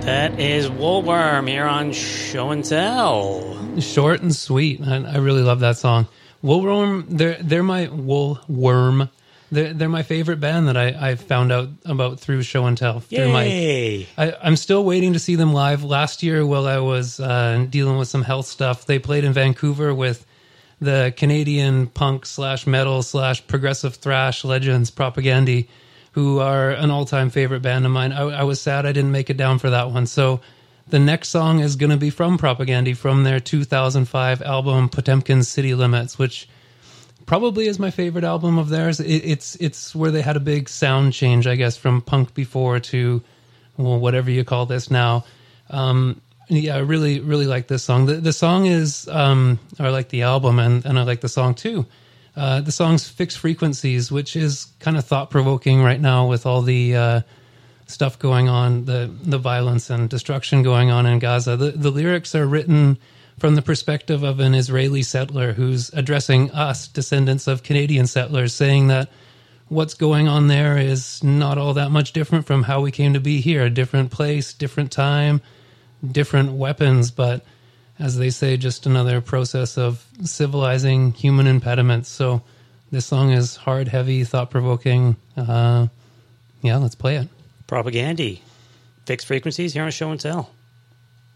That is Woolworm here on Show and Tell. Short and sweet. I really love that song. Woolworm, they're my Woolworm. They're my favorite band that I found out about through Show and Tell. Yay! I'm still waiting to see them live. Last year, while I was dealing with some health stuff, they played in Vancouver with the Canadian punk / metal / progressive thrash legends Propagandhi, who are an all-time favorite band of mine. I was sad I didn't make it down for that one. So the next song is going to be from Propagandhi from their 2005 album Potemkin's City Limits, which probably is my favorite album of theirs. It's where they had a big sound change, I guess, from punk before to, well, whatever you call this now. Yeah, I really, really like this song. The song is, I like the album, and I like the song too. The song's Fixed Frequencies, which is kind of thought-provoking right now with all the stuff going on, the violence and destruction going on in Gaza. The lyrics are written from the perspective of an Israeli settler who's addressing us, descendants of Canadian settlers, saying that what's going on there is not all that much different from how we came to be here. A different place, different time, different weapons, but as they say, just another process of civilizing human impediments. So this song is hard, heavy, thought-provoking. Yeah, let's play it. Propagandhi. Fixed Frequencies here on Show and Tell.